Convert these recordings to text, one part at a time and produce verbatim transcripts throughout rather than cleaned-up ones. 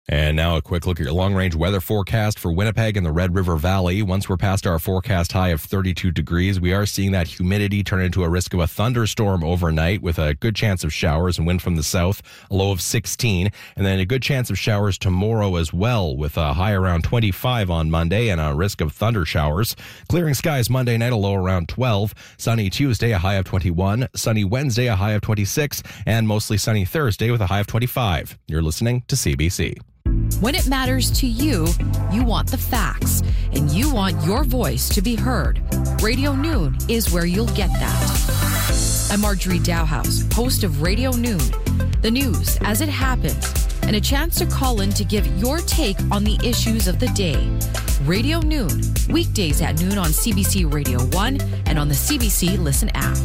And now a quick look at your long-range weather forecast for Winnipeg and the Red River Valley. Once we're past our forecast high of thirty-two degrees, we are seeing that humidity turn into a risk of a thunderstorm overnight with a good chance of showers and wind from the south, a low of sixteen. And then a good chance of showers tomorrow as well with a high around twenty-five on Monday and a risk of thunder showers. Clearing skies Monday night, a low around twelve. Sunny Tuesday, a high of twenty-one. Sunny Wednesday, a high of twenty-six. And mostly sunny Thursday with a high of twenty-five. You're listening to C B C. When it matters to you, you want the facts, and you want your voice to be heard. Radio Noon is where you'll get that. I'm Marjorie Dowhouse, host of Radio Noon, the news as it happens, and a chance to call in to give your take on the issues of the day. Radio Noon, weekdays at noon on C B C Radio one and on the C B C Listen app.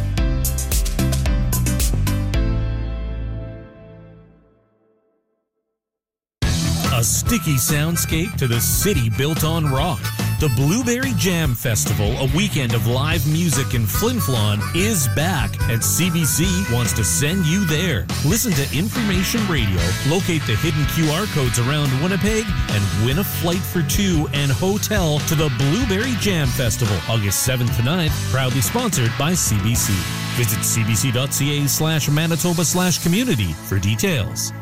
A sticky soundscape to the city built on rock. The Blueberry Jam Festival, a weekend of live music in Flin Flon, is back, and C B C wants to send you there. Listen to Information Radio, locate the hidden Q R codes around Winnipeg, and win a flight for two and hotel to the Blueberry Jam Festival, August seventh to ninth, proudly sponsored by C B C. Visit cbc.ca slash Manitoba slash community for details.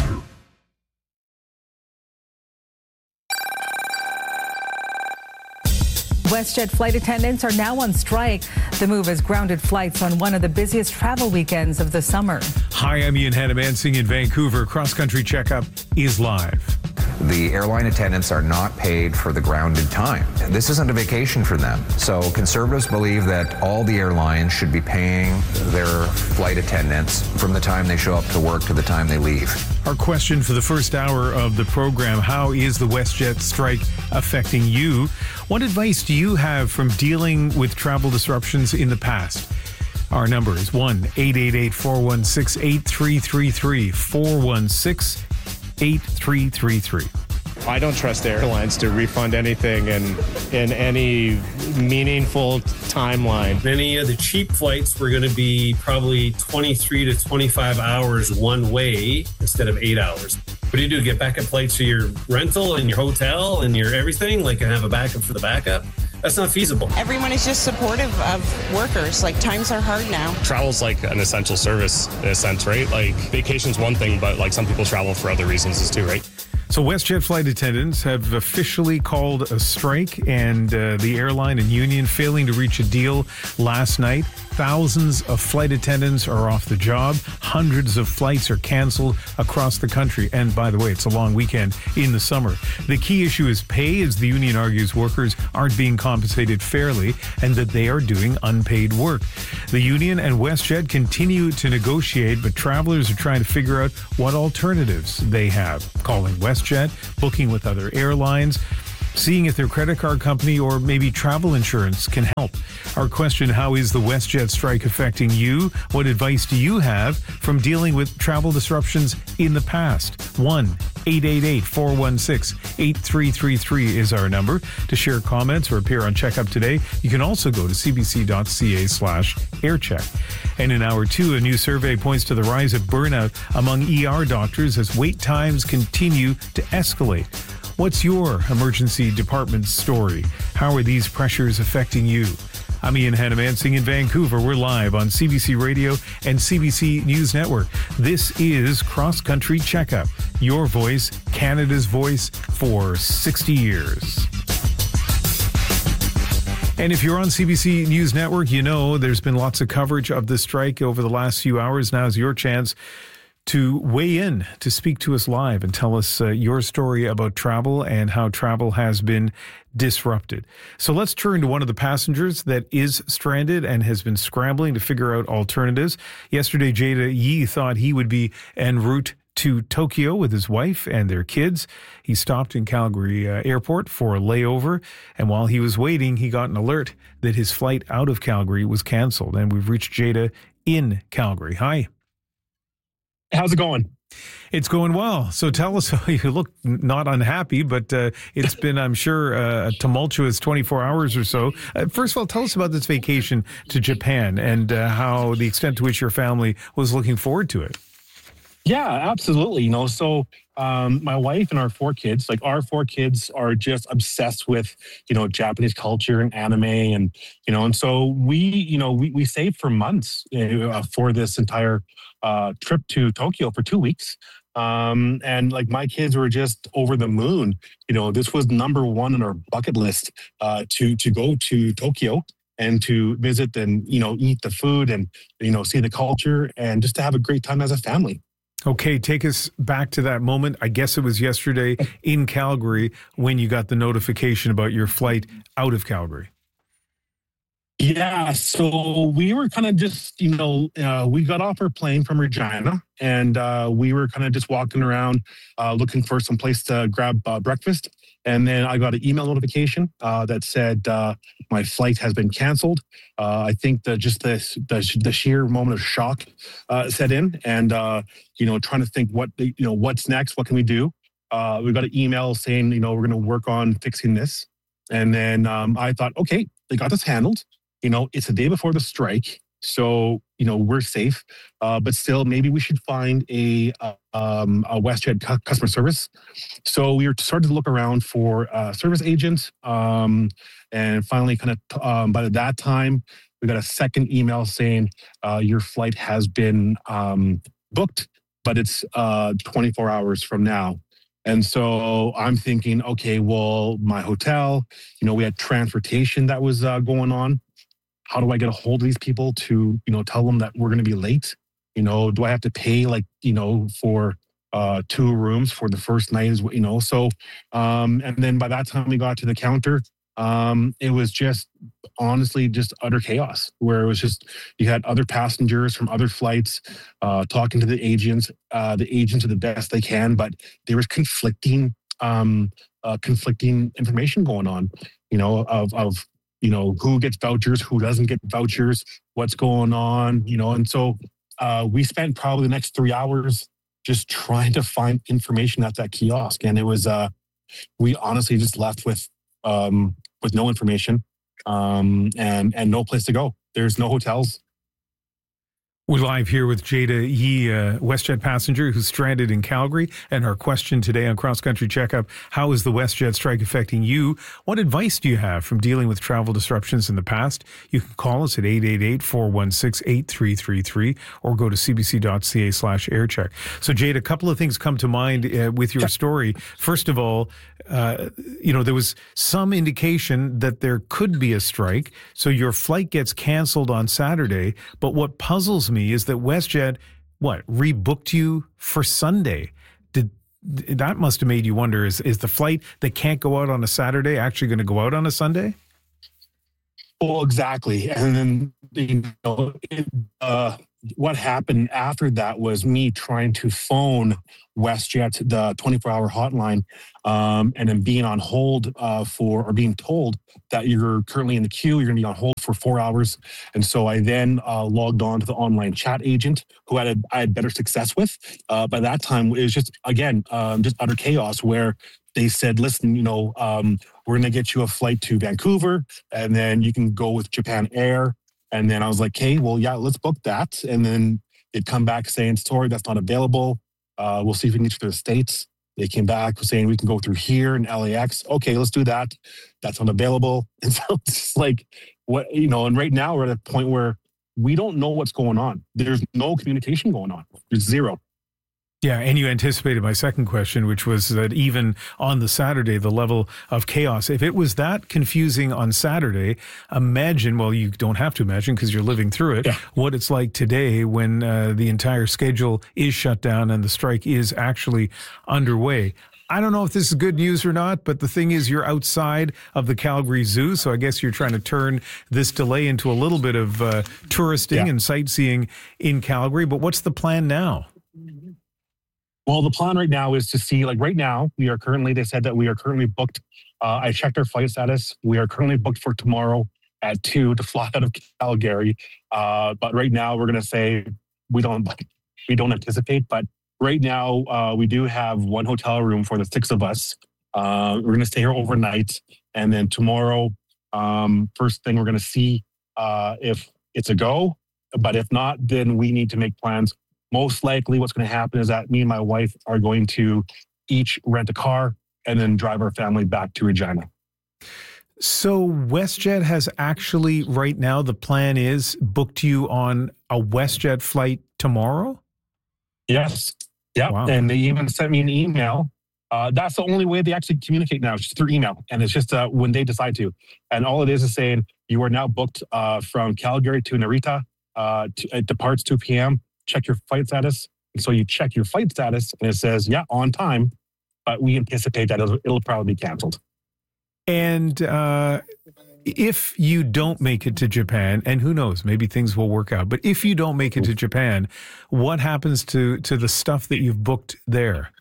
WestJet flight attendants are now on strike. The move has grounded flights on one of the busiest travel weekends of the summer. Hi, I'm Ian Hannamansing in Vancouver. Cross Country Checkup is live. The airline attendants are not paid for the grounded time. This isn't a vacation for them. So Conservatives believe that all the airlines should be paying their flight attendants from the time they show up to work to the time they leave. Our question for the first hour of the program: how is the WestJet strike affecting you? What advice do you have from dealing with travel disruptions in the past? Our number is one eight eight eight, four one six, eight three three three, four one six, eight three three three. I don't trust airlines to refund anything in, in any meaningful timeline. Many of the cheap flights were going to be probably twenty-three to twenty-five hours one way instead of eight hours. What do you do? Get backup flights for your rental and your hotel and your everything? Like, have a backup for the backup? That's not feasible. Everyone is just supportive of workers. Like, times are hard now. Travel's like an essential service in a sense, right? Like, vacation's one thing, but like some people travel for other reasons too, right? So WestJet flight attendants have officially called a strike, and uh, the airline and union failing to reach a deal last night. Thousands of flight attendants are off the job. Hundreds of flights are canceled across the country. And by the way, it's a long weekend in the summer. The key issue is pay, as the union argues workers aren't being compensated fairly and that they are doing unpaid work. The union and WestJet continue to negotiate, but travelers are trying to figure out what alternatives they have. Calling WestJet, booking with other airlines, seeing if their credit card company or maybe travel insurance can help. Our question: how is the WestJet strike affecting you? What advice do you have from dealing with travel disruptions in the past? one eight eight eight, four one six, eight three three three is our number to share comments or appear on Checkup Today. You can also go to cbc.ca slash aircheck. And in hour two, a new survey points to the rise of burnout among E R doctors as wait times continue to escalate. What's your emergency department story? How are these pressures affecting you? I'm Ian Hannamansing in Vancouver. We're live on C B C Radio and C B C News Network. This is Cross Country Checkup, your voice, Canada's voice for sixty years. And if you're on C B C News Network, you know there's been lots of coverage of the strike over the last few hours. Now's your chance to weigh in, to speak to us live and tell us uh, your story about travel and how travel has been disrupted. So let's turn to one of the passengers that is stranded and has been scrambling to figure out alternatives. Yesterday, Jada Yi thought he would be en route to Tokyo with his wife and their kids. He stopped in Calgary uh, airport for a layover, and while he was waiting, he got an alert that his flight out of Calgary was canceled. And we've reached Jada in Calgary. Hi. How's it going? It's going well. So tell us, you look not unhappy, but uh, it's been, I'm sure, uh, a tumultuous twenty-four hours or so. Uh, first of all, tell us about this vacation to Japan and uh, how the extent to which your family was looking forward to it. Yeah, absolutely. You know, so um, my wife and our four kids, like our four kids are just obsessed with, you know, Japanese culture and anime and, you know, and so we, you know, we, we saved for months uh, for this entire uh, trip to Tokyo for two weeks. Um, and like my kids were just over the moon. You know, this was number one on our bucket list uh, to, to go to Tokyo and to visit and, you know, eat the food and, you know, see the culture and just to have a great time as a family. Okay, take us back to that moment. I guess it was yesterday in Calgary when you got the notification about your flight out of Calgary. Yeah, so we were kind of just, you know, uh, we got off our plane from Regina and uh, we were kind of just walking around uh, looking for some place to grab uh, breakfast. And then I got an email notification uh, that said uh, my flight has been canceled. Uh, I think that just the, the the sheer moment of shock uh, set in, and uh, you know, trying to think what you know what's next, what can we do. Uh, we got an email saying you know we're going to work on fixing this, and then um, I thought, okay, they got this handled. You know, it's the day before the strike, so you know we're safe. Uh, but still, maybe we should find a uh, um, a WestJet cu- customer service. So we were started to look around for a service agent, um, and finally, kind of um, by that time, we got a second email saying uh, your flight has been um, booked, but it's uh, twenty-four hours from now. And so I'm thinking, okay, well, my hotel, you know, we had transportation that was uh, going on. How do I get a hold of these people to, you know, tell them that we're going to be late? You know, do I have to pay like, you know, for uh, two rooms for the first night, is you know? So, um, and then by that time we got to the counter, um, it was just honestly just utter chaos where it was just, you had other passengers from other flights uh, talking to the agents, uh, the agents are the best they can, but there was conflicting, um, uh, conflicting information going on, you know, of, of, you know, who gets vouchers, who doesn't get vouchers, what's going on, you know. And so uh, we spent probably the next three hours just trying to find information at that kiosk. And it was, uh, we honestly just left with um, with no information um, and, and no place to go. There's no hotels. We're live here with Jada Yee, a WestJet passenger who's stranded in Calgary. And our question today on Cross Country Checkup, how is the WestJet strike affecting you? What advice do you have from dealing with travel disruptions in the past? You can call us at eight eight eight, four one six, eight three three three or go to cbc.ca slash aircheck. So, Jada, a couple of things come to mind uh, with your story. First of all, uh, you know, there was some indication that there could be a strike. So your flight gets canceled on Saturday. But what puzzles me is that WestJet, what, rebooked you for Sunday? Did that must have made you wonder, is, is the flight that can't go out on a Saturday actually going to go out on a Sunday? Well, exactly. And then, you know, it, uh, what happened after that was me trying to phone WestJet, the twenty-four hour hotline, um, and then being on hold uh, for, or being told that you're currently in the queue, you're going to be on hold for four hours. And so I then uh, logged on to the online chat agent who I had, I had better success with. Uh, by that time, it was just, again, um, just utter chaos where they said, listen, you know, um, we're going to get you a flight to Vancouver and then you can go with Japan Air. And then I was like, hey, well, yeah, let's book that. And then they'd come back saying, sorry, that's not available. Uh, we'll see if we can get you to the States. They came back saying we can go through here in L A X. Okay, let's do that. That's not available. And so it's just like, what, you know, and right now we're at a point where we don't know what's going on. There's no communication going on. There's zero. Yeah, and you anticipated my second question, which was that even on the Saturday, the level of chaos, if it was that confusing on Saturday, imagine, well, you don't have to imagine because you're living through it, yeah. what it's like today when uh, the entire schedule is shut down and the strike is actually underway. I don't know if this is good news or not, but the thing is you're outside of the Calgary Zoo, so I guess you're trying to turn this delay into a little bit of uh, touristing yeah. and sightseeing in Calgary. But what's the plan now? Well, the plan right now is to see, like right now, we are currently, they said that we are currently booked. Uh, I checked our flight status. We are currently booked for tomorrow at two to fly out of Calgary. Uh, but right now we're going to say we don't, we don't anticipate, but right now uh, we do have one hotel room for the six of us. Uh, we're going to stay here overnight. And then tomorrow, um, first thing we're going to see uh, if it's a go, but if not, then we need to make plans most likely what's going to happen is that me and my wife are going to each rent a car and then drive our family back to Regina. So WestJet has actually, right now, the plan is booked you on a WestJet flight tomorrow? Yes. Yeah. Wow. And they even sent me an email. Uh, that's the only way they actually communicate now, just through email. And it's just uh, when they decide to. And all it is is saying, you are now booked uh, from Calgary to Narita. Uh, to, it departs two p.m. Check your flight status. And so you check your flight status and it says, yeah, on time. But we anticipate that it'll, it'll probably be canceled. And uh, if you don't make it to Japan, and who knows, maybe things will work out. But if you don't make it to Japan, what happens to, to the stuff that you've booked there?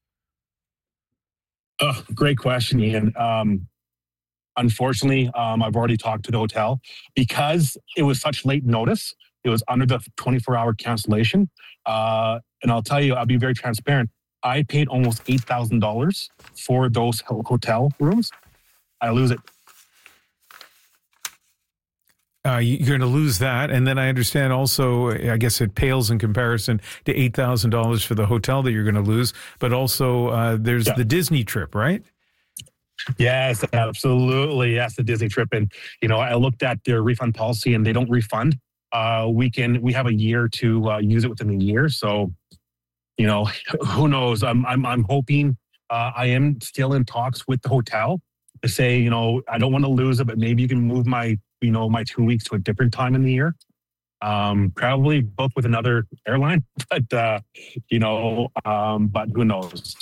Oh, great question, Ian. Um, unfortunately, um, I've already talked to the hotel because it was such late notice. It was under the twenty-four hour cancellation. Uh, and I'll tell you, I'll be very transparent. I paid almost eight thousand dollars for those hotel rooms. I lose it. Uh, you're going to lose that. And then I understand also, I guess it pales in comparison to eight thousand dollars for the hotel that you're going to lose. But also uh, there's yeah. the Disney trip, right? Yes, absolutely. Yes, the Disney trip. And, you know, I looked at their refund policy and they don't refund. Uh, we can, we have a year to uh, use it within a year. So, you know, who knows? I'm, I'm, I'm hoping uh, I am still in talks with the hotel to say, you know, I don't want to lose it, but maybe you can move my, you know, my two weeks to a different time in the year. Um, probably book with another airline, but, uh, you know, um, but who knows?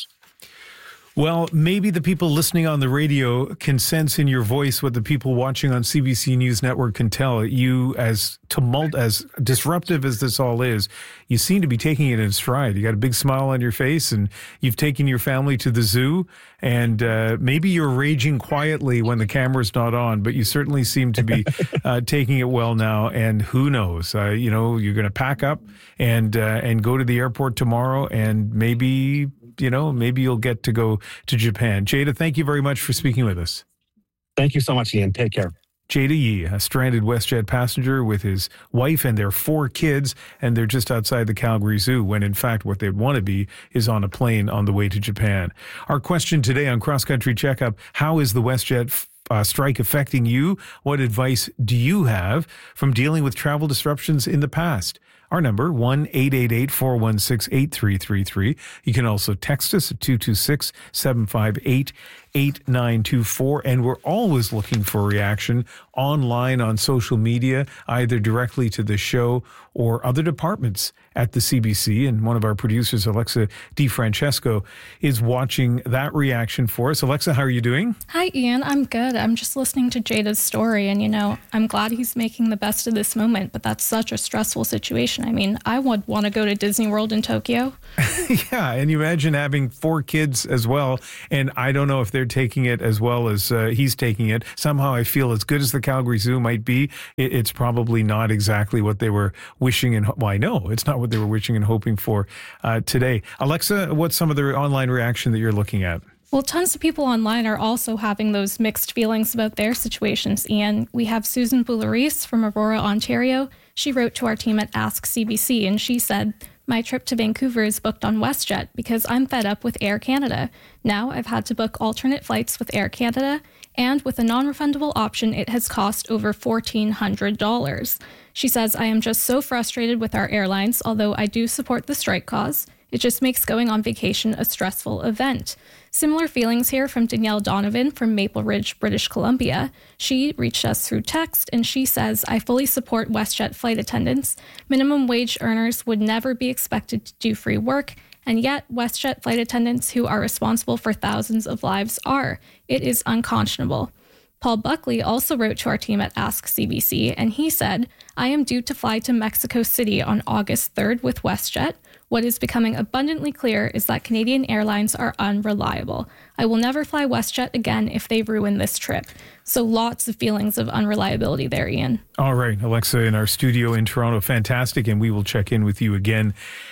Well, maybe the people listening on the radio can sense in your voice what the people watching on C B C News Network can tell. You, as tumult, as disruptive as this all is, you seem to be taking it in stride. You got a big smile on your face, and you've taken your family to the zoo. And uh, maybe you're raging quietly when the camera's not on, but you certainly seem to be uh, taking it well now. And who knows? Uh, you know, you're going to pack up and uh, and go to the airport tomorrow, and maybe. You know, maybe you'll get to go to Japan. Jada, thank you very much for speaking with us. Thank you so much, Ian. Take care. Jada Yee, a stranded WestJet passenger with his wife and their four kids, and they're just outside the Calgary Zoo when, in fact, what they'd want to be is on a plane on the way to Japan. Our question today on Cross Country Checkup, how is the WestJet uh, strike affecting you? What advice do you have from dealing with travel disruptions in the past? Our number, one eight eight eight, four one six, eight three three three. You can also text us at two two six, seven five eight, eight nine two four. And we're always looking for a reaction online on social media, either directly to the show or other departments at the C B C. And one of our producers, Alexa DeFrancesco, is watching that reaction for us. Alexa, how are you doing? Hi, Ian. I'm good. I'm just listening to Jada's story. And, you know, I'm glad he's making the best of this moment, but that's such a stressful situation. I mean, I would want to go to Disney World in Tokyo. Yeah, and you imagine having four kids as well, and I don't know if they're taking it as well as uh, he's taking it. Somehow I feel as good as the Calgary Zoo might be, it, it's probably not exactly what they were wishing and, well, I know it's not what they were wishing and hoping for uh, today. Alexa, what's some of the online reaction that you're looking at? Well, tons of people online are also having those mixed feelings about their situations, Ian. We have Susan Boularice from Aurora, Ontario. She wrote to our team at Ask C B C, and she said, my trip to Vancouver is booked on WestJet because I'm fed up with Air Canada. Now I've had to book alternate flights with Air Canada, and with a non-refundable option, it has cost over fourteen hundred dollars. She says, I am just so frustrated with our airlines, although I do support the strike cause. It just makes going on vacation a stressful event. Similar feelings here from Danielle Donovan from Maple Ridge, British Columbia. She reached us through text, and she says, I fully support WestJet flight attendants. Minimum wage earners would never be expected to do free work, and yet WestJet flight attendants who are responsible for thousands of lives are. It is unconscionable. Paul Buckley also wrote to our team at Ask C B C, and he said, I am due to fly to Mexico City on August third with WestJet. What is becoming abundantly clear is that Canadian airlines are unreliable. I will never fly WestJet again if they ruin this trip. So lots of feelings of unreliability there, Ian. All right, Alexa in our studio in Toronto, fantastic, and we will check in with you again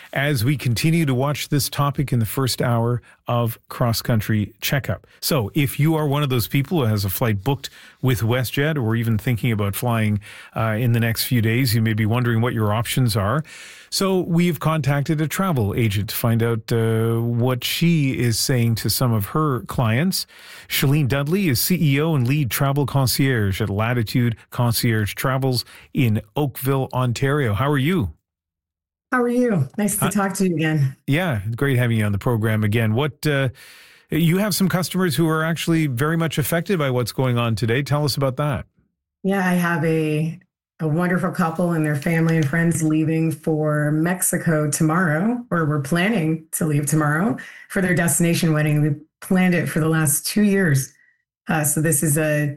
as we continue to watch this topic in the first hour of Cross Country Checkup. So if you are one of those people who has a flight booked with WestJet or even thinking about flying uh, in the next few days, you may be wondering what your options are. So we've contacted a travel agent to find out uh, what she is saying to some of her clients. Shalene Dudley is C E O and lead travel concierge at Latitude Concierge Travels in Oakville, Ontario. How are you? How are you? Nice to talk to you again. Yeah, great having you on the program again. What uh, you have some customers who are actually very much affected by what's going on today. Tell us about that. Yeah, I have a a wonderful couple and their family and friends leaving for Mexico tomorrow, or we're planning to leave tomorrow for their destination wedding. We planned it for the last two years. Uh, so this is a,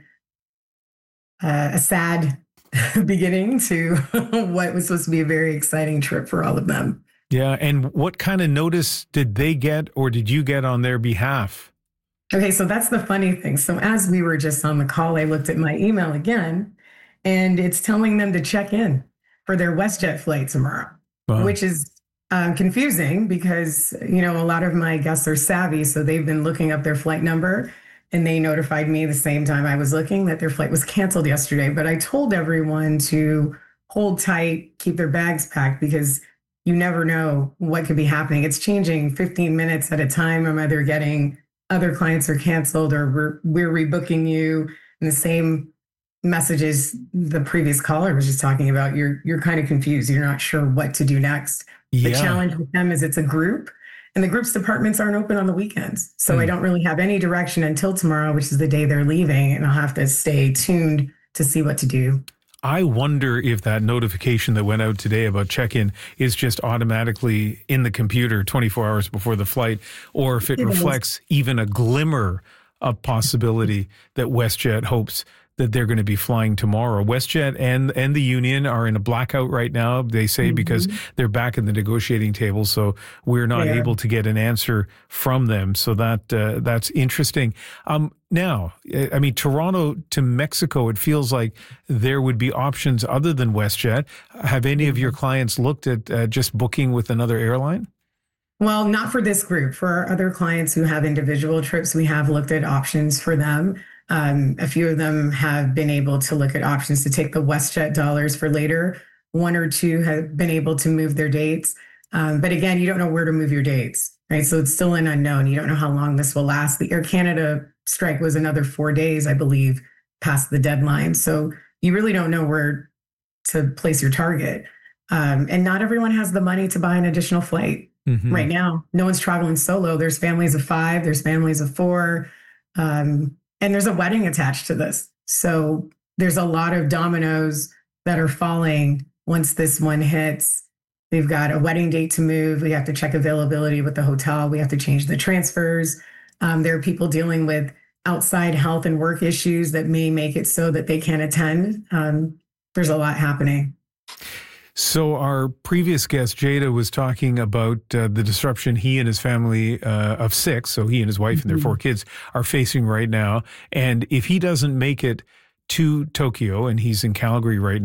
a, a sad beginning to what was supposed to be a very exciting trip for all of them. Yeah. And what kind of notice did they get or did you get on their behalf? Okay, so that's the funny thing. So as we were just on the call, I looked at my email again, and it's telling them to check in for their WestJet flight tomorrow, wow. which is um, confusing because, you know, a lot of my guests are savvy. So they've been looking up their flight number, and they notified me the same time I was looking that their flight was canceled yesterday. But I told everyone to hold tight, keep their bags packed, because you never know what could be happening. It's changing fifteen minutes at a time. I'm either getting other clients are canceled or we're, we're rebooking you in the same messages the previous caller was just talking about. You're you're kind of confused. You're not sure what to do next. Yeah. The challenge with them is it's a group, and the group's departments aren't open on the weekends. So mm. I don't really have any direction until tomorrow, which is the day they're leaving, and I'll have to stay tuned to see what to do. I wonder if that notification that went out today about check-in is just automatically in the computer twenty-four hours before the flight, or if it, it reflects is. even a glimmer of possibility that WestJet hopes that they're going to be flying tomorrow. WestJet and and the union are in a blackout right now, they say, mm-hmm. because they're back in the negotiating table. So we're not yeah. able to get an answer from them. So that uh, that's interesting. Um, now, I mean, Toronto to Mexico, it feels like there would be options other than WestJet. Have any of your clients looked at uh, just booking with another airline? Well, not for this group. For our other clients who have individual trips, we have looked at options for them. Um, a few of them have been able to look at options to take the WestJet dollars for later. One or two have been able to move their dates. Um, but again, you don't know where to move your dates, right? So it's still an unknown. You don't know how long this will last. The Air Canada strike was another four days, I believe, past the deadline. So you really don't know where to place your target. Um, and not everyone has the money to buy an additional flight mm-hmm. right now. No one's traveling solo. There's families of five, there's families of four. Um, And there's a wedding attached to this. So there's a lot of dominoes that are falling once this one hits. We've got a wedding date to move. We have to check availability with the hotel. We have to change the transfers. Um, there are people dealing with outside health and work issues that may make it so that they can't attend. Um, there's a lot happening. So our previous guest, Jada, was talking about uh, the disruption he and his family uh, of six, so he and his wife mm-hmm. and their four kids, are facing right now. And if he doesn't make it to Tokyo, and he's in Calgary right now,